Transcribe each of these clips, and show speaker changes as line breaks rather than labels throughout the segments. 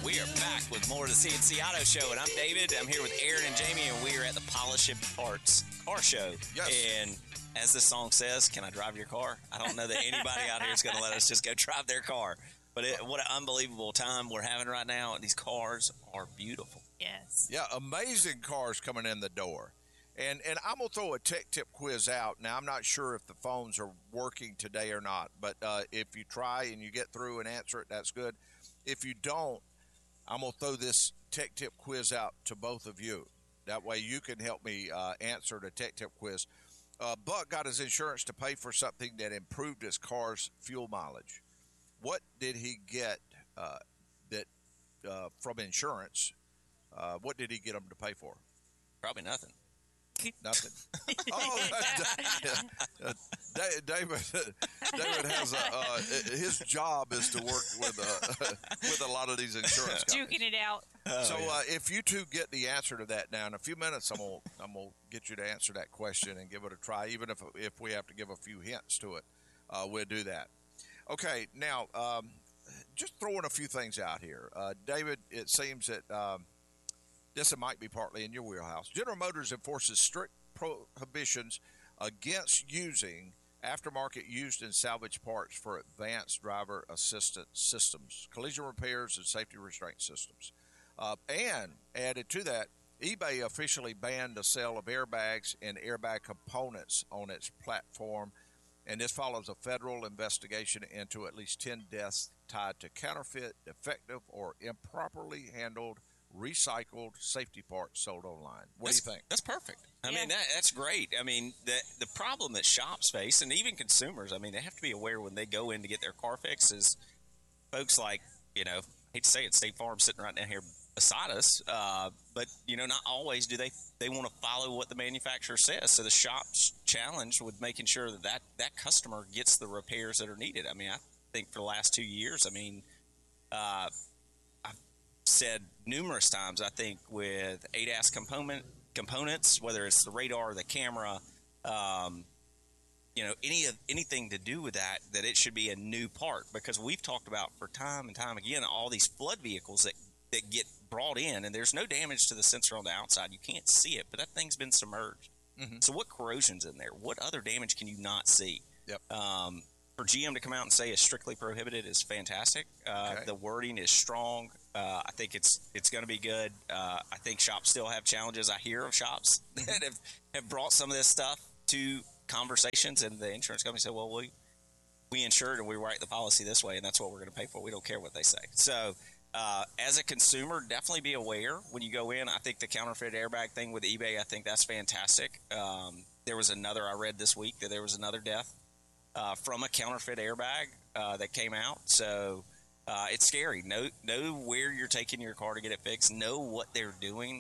We are back with more of the CNC Auto Show, and I'm David. I'm here with Aaron and Jamie, and we are at the Polish It Parts Car Show.
Yes.
And as the song says, can I drive your car? I don't know that anybody out here is going to let us just go drive their car. But what an unbelievable time we're having right now. These cars are beautiful.
Yes.
Yeah, amazing cars coming in the door. And I'm going to throw a tech tip quiz out. Now, I'm not sure if the phones are working today or not, but if you try and you get through and answer it, that's good. If you don't, I'm going to throw this tech tip quiz out to both of you. That way you can help me answer the tech tip quiz. Buck got his insurance to pay for something that improved his car's fuel mileage. What did he get from insurance? What did he get them to pay for?
Probably nothing.
Nothing. David has his job is to work with a lot of these insurance companies.
Duking it out.
So if you two get the answer to that now in a few minutes, I'm gonna get you to answer that question and give it a try. Even if we have to give a few hints to it, we'll do that. Okay, now just throwing a few things out here, David. It seems that. This might be partly in your wheelhouse. General Motors enforces strict prohibitions against using aftermarket used and salvage parts for advanced driver assistance systems, collision repairs, and safety restraint systems. And added to that, eBay officially banned the sale of airbags and airbag components on its platform, and this follows a federal investigation into at least 10 deaths tied to counterfeit, defective, or improperly handled recycled safety parts sold online. What do you think?
That's perfect. I mean, that's great. I mean, the problem that shops face, and even consumers, I mean, they have to be aware when they go in to get their car fixed is folks like, hate to say it, State Farm sitting right down here beside us, but, not always do they want to follow what the manufacturer says. So the shop's challenge with making sure that customer gets the repairs that are needed. I mean, I think for the last 2 years, I've said numerous times, I think, with ADAS components, whether it's the radar, the camera, anything to do with that it should be a new part, because we've talked about for time and time again all these flood vehicles that get brought in, and there's no damage to the sensor on the outside. You can't see it, but that thing's been submerged. Mm-hmm. So what corrosion's in there? What other damage can you not see?
Yep.
For GM to come out and say it's strictly prohibited is fantastic.
Okay.
The wording is strong. I think it's going to be good. I think shops still have challenges. I hear of shops that have brought some of this stuff to conversations, and the insurance company said, well, we insure it and we write the policy this way, and that's what we're going to pay for. We don't care what they say. So as a consumer, definitely be aware when you go in. I think the counterfeit airbag thing with eBay, I think that's fantastic. There was I read this week that there was another death from a counterfeit airbag that came out. So it's scary. Know where you're taking your car to get it fixed. Know what they're doing.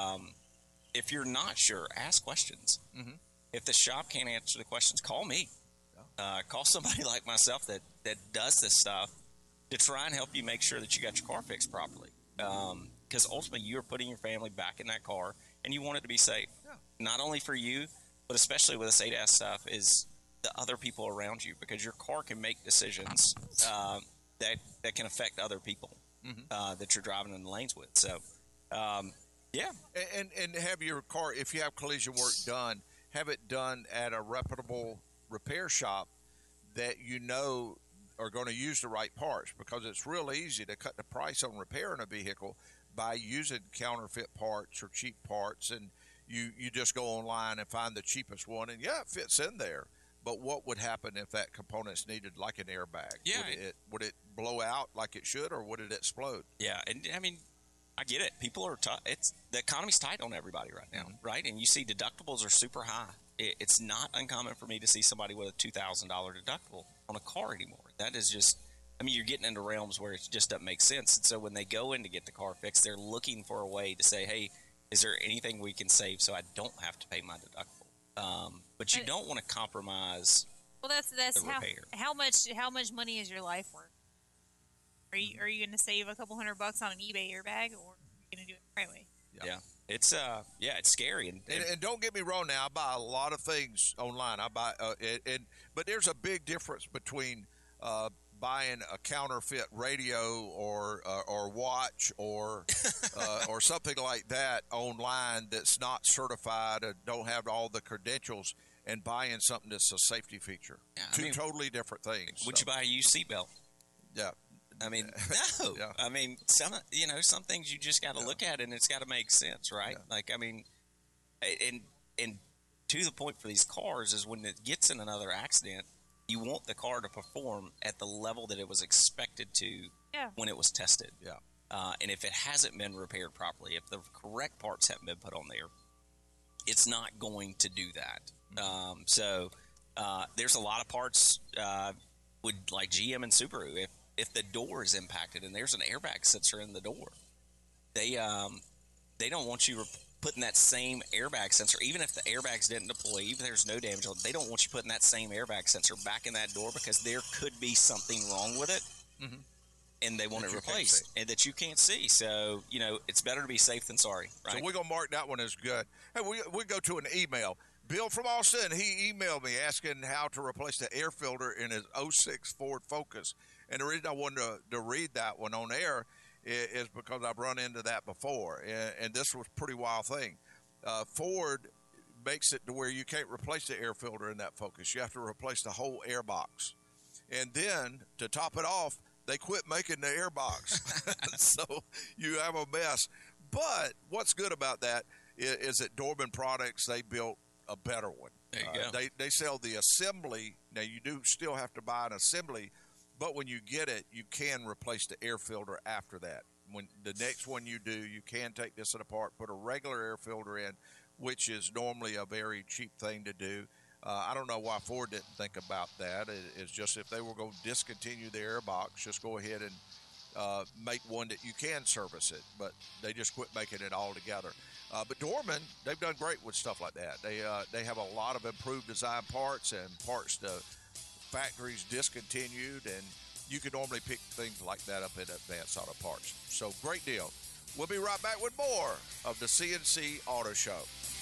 If you're not sure, ask questions. Mm-hmm. If the shop can't answer the questions, call me. Call somebody like myself that does this stuff to try and help you make sure that you got your car fixed properly. Because ultimately, you're putting your family back in that car, and you want it to be safe. Yeah. Not only for you, but especially with this ADAS stuff, is the other people around you, because your car can make decisions that can affect other people that you're driving in the lanes with. So, yeah.
And have your car, if you have collision work done, have it done at a reputable repair shop that are going to use the right parts, because it's real easy to cut the price on repairing a vehicle by using counterfeit parts or cheap parts, and you just go online and find the cheapest one, and it fits in there. But what would happen if that component's needed, like an airbag?
Yeah.
Would it blow out like it should, or would it explode?
Yeah, and I mean, I get it. People are tough. The economy's tight on everybody right now, right? And you see deductibles are super high. It's not uncommon for me to see somebody with a $2,000 deductible on a car anymore. That is just, you're getting into realms where it just doesn't make sense. And so when they go in to get the car fixed, they're looking for a way to say, hey, is there anything we can save so I don't have to pay my deductible? But you don't want to compromise.
Well, that's
the repair.
How much money is your life worth? Are you going to save a couple $100 on an eBay airbag, or are you going to do it the right way?
Yeah. It's it's scary, and
don't get me wrong. Now I buy a lot of things online. I buy but there's a big difference between buying a counterfeit radio or watch or something like that online that's not certified and don't have all the credentials, and buying something that's a safety feature.
Yeah,
Two totally different things.
Would you buy a used seatbelt?
Yeah.
I mean, no.
Yeah.
I mean, some things you just got to look at, and it's got to make sense, right?
Yeah.
Like, I mean, and to the point for these cars is when it gets in another accident, you want the car to perform at the level that it was expected to when it was tested.
Yeah.
And if it hasn't been repaired properly, if the correct parts haven't been put on there, it's not going to do that. So there's a lot of parts with like GM and Subaru. If the door is impacted and there's an airbag sensor in the door, they don't want you putting that same airbag sensor, even if the airbags didn't deploy, even if there's no damage, they don't want you putting that same airbag sensor back in that door because there could be something wrong with it, and they want it replaced, and that you can't see. So, it's better to be safe than sorry, right?
So we're going to mark that one as good. Hey, we go to an email. Bill from Austin, he emailed me asking how to replace the air filter in his 06 Ford Focus. And the reason I wanted to read that one on air is because I've run into that before. And this was a pretty wild thing. Ford makes it to where you can't replace the air filter in that Focus. You have to replace the whole air box. And then, to top it off, they quit making the air box. So you have a mess. But what's good about that is that Dorman Products, they built a better one.
There you go.
They sell the assembly. Now, you do still have to buy an assembly, but when you get it, you can replace the air filter after that. When the next one you do, you can take this apart, put a regular air filter in, which is normally a very cheap thing to do. I don't know why Ford didn't think about that. It's just if they were going to discontinue the air box, just go ahead and make one that you can service it. But they just quit making it altogether. But Dorman, they've done great with stuff like that. They have a lot of improved design parts and parts the factories discontinued, and you can normally pick things like that up in Advanced Auto Parts. So great deal. We'll be right back with more of the CNC Auto Show.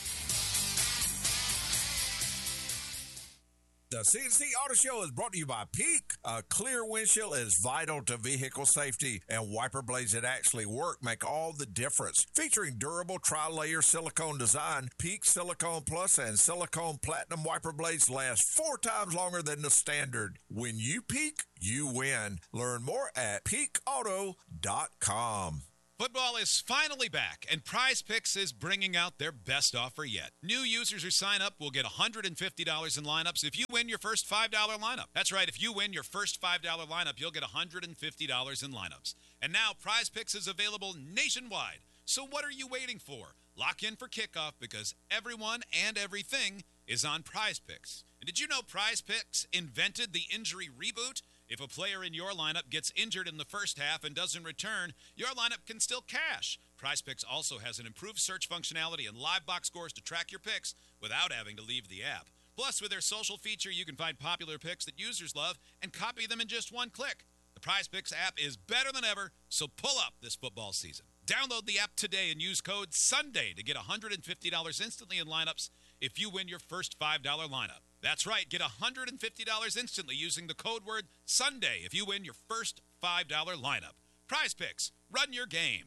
The CNC Auto Show is brought to you by Peak. A clear windshield is vital to vehicle safety, and wiper blades that actually work make all the difference. Featuring durable tri-layer silicone design, Peak Silicone Plus and Silicone Platinum wiper blades last 4 times longer than the standard. When you peak, you win. Learn more at peakauto.com.
Football is finally back, and Prize Picks is bringing out their best offer yet. New users who sign up will get $150 in lineups if you win your first $5 lineup. That's right, if you win your first $5 lineup, you'll get $150 in lineups. And now Prize Picks is available nationwide. So what are you waiting for? Lock in for kickoff because everyone and everything is on Prize Picks. And did you know Prize Picks invented the injury reboot? If a player in your lineup gets injured in the first half and doesn't return, your lineup can still cash. PrizePicks also has an improved search functionality and live box scores to track your picks without having to leave the app. Plus, with their social feature, you can find popular picks that users love and copy them in just one click. The PrizePicks app is better than ever, so pull up this football season. Download the app today and use code SUNDAY to get $150 instantly in lineups if you win your first $5 lineup. That's right, get $150 instantly using the code word SUNDAY if you win your first $5 lineup. Prize Picks, run your game.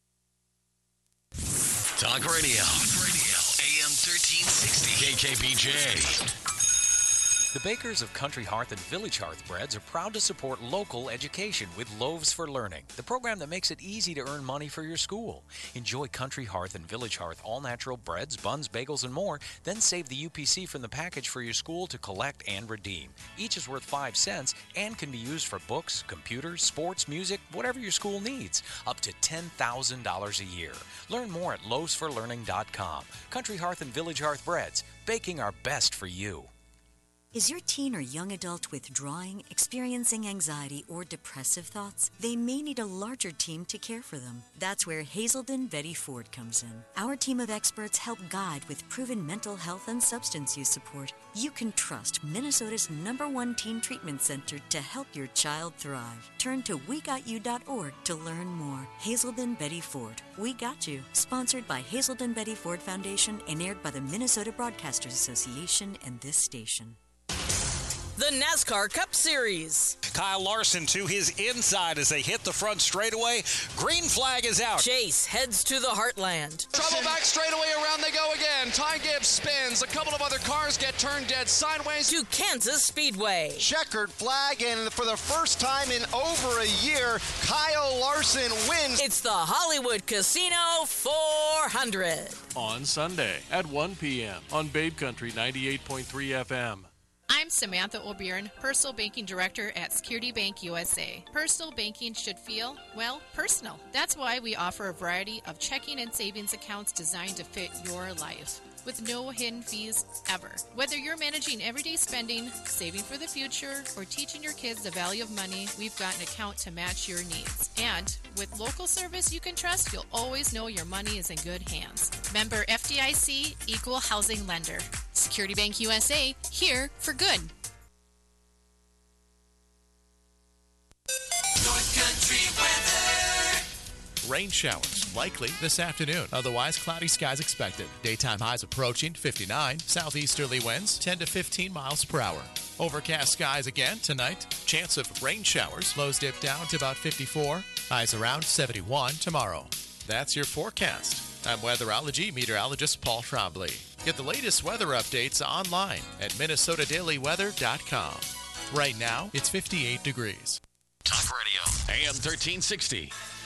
Talk Radio. AM 1360. KKBJ.
The bakers of Country Hearth and Village Hearth Breads are proud to support local education with Loaves for Learning, the program that makes it easy to earn money for your school. Enjoy Country Hearth and Village Hearth all-natural breads, buns, bagels, and more, then save the UPC from the package for your school to collect and redeem. Each is worth 5 cents and can be used for books, computers, sports, music, whatever your school needs, up to $10,000 a year. Learn more at loavesforlearning.com. Country Hearth and Village Hearth Breads, baking our best for you.
Is your teen or young adult withdrawing, experiencing anxiety, or depressive thoughts? They may need a larger team to care for them. That's where Hazelden Betty Ford comes in. Our team of experts help guide with proven mental health and substance use support. You can trust Minnesota's #1 teen treatment center to help your child thrive. Turn to WeGotYou.org to learn more. Hazelden Betty Ford. We Got You. Sponsored by Hazelden Betty Ford Foundation and aired by the Minnesota Broadcasters Association and this station.
The NASCAR Cup Series.
Kyle Larson to his inside as they hit the front straightaway. Green flag is out.
Chase heads to the Heartland.
Trouble back straightaway, around they go again. Ty Gibbs spins. A couple of other cars get turned dead sideways.
To Kansas Speedway.
Checkered flag, and for the first time in over a year, Kyle Larson wins.
It's the Hollywood Casino 400.
On Sunday at 1 p.m. on Babe Country 98.3 FM.
I'm Samantha O'Byrne, Personal Banking Director at Security Bank USA. Personal banking should feel, well, personal. That's why we offer a variety of checking and savings accounts designed to fit your life, with no hidden fees ever. Whether you're managing everyday spending, saving for the future, or teaching your kids the value of money, we've got an account to match your needs. And with local service you can trust, you'll always know your money is in good hands. Member FDIC, Equal Housing Lender. Security Bank USA, here for good.
North Country weather.
Rain showers likely this afternoon. Otherwise, cloudy skies expected. Daytime highs approaching 59. Southeasterly winds 10 to 15 miles per hour. Overcast skies again tonight. Chance of rain showers. Lows dip down to about 54. Highs around 71 tomorrow. That's your forecast. I'm weatherology meteorologist Paul Trombley. Get the latest weather updates online at minnesotadailyweather.com. Right now, it's 58 degrees.
Talk Radio, AM 1360.